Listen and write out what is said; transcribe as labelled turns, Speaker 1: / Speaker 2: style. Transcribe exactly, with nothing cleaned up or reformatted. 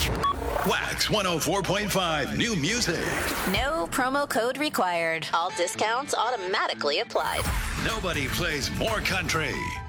Speaker 1: Wax one oh four point five, new music.
Speaker 2: No promo code required. All discounts automatically applied.
Speaker 1: Nobody plays more country.